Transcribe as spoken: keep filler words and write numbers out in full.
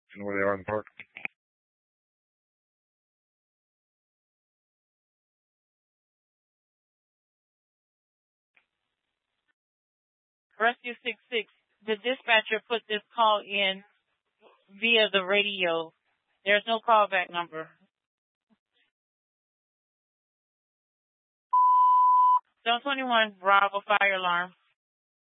You know where they are in the park? Rescue six six, the dispatcher put this call in via the radio. There's no callback number. Zone twenty-one, Bravo, fire alarm.